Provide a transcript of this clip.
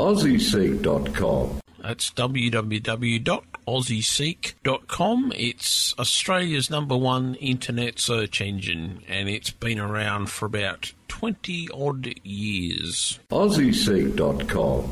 AussieSeek.com. That's www.aussieseek.com. It's Australia's #1 internet search engine, and it's been around for about 20-odd years. AussieSeek.com.